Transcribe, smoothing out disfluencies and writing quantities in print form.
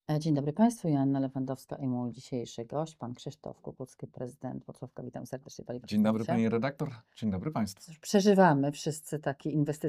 Dzień dobry Państwu, Joanna Lewandowska i mój dzisiejszy gość, pan Krzysztof Kukucki, prezydent Włocławka. Witam serdecznie, panie Dzień dobry prezydencie. pani redaktor, dzień dobry państwu. Cóż, przeżywamy wszyscy taki inwestycyjny